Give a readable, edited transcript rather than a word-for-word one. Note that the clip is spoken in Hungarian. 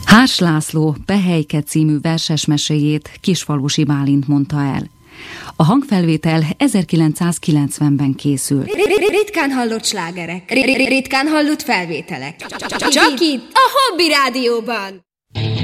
Hárs László Pehelyke című versesmeséjét Kisfalusi Bálint mondta el. A hangfelvétel 1990-ben készült. Ritkán hallott slágerek, ritkán hallott felvételek. Csak itt, a Hobby Rádióban!